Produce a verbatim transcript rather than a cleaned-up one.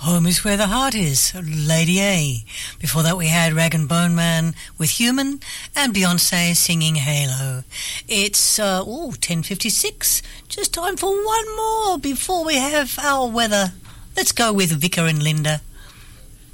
Home is where the heart is, Lady A. Before that we had Rag and Bone Man with Human and Beyonce singing Halo. It's, uh, ooh, ten fifty-six. Just time for one more before we have our weather. Let's go with Vicar and Linda.